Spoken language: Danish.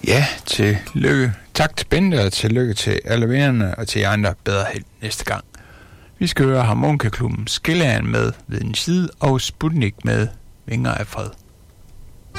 Ja, tillykke. Tak til Bente, og tillykke til alle vennerne, og til jer andre bedre held næste gang. Vi skal høre Harmonikaklubben Skilleren med Ved din side, og Sputnik med Vinger af fred.